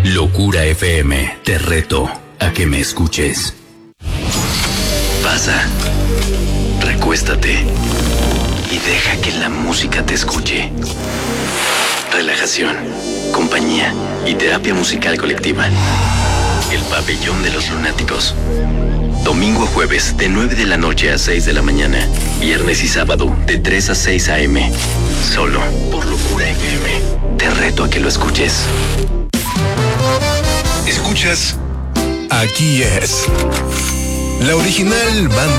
Locura FM, te reto a que me escuches. Pasa, recuéstate y deja que la música te escuche. Relajación, compañía y terapia musical colectiva. El Pabellón de los Lunáticos. Domingo a jueves de 9 de la noche a 6 de la mañana. Viernes y sábado de 3 a 6 a.m. Solo por Locura FM. Te reto a que lo escuches. Escuchas. Aquí es la original banda.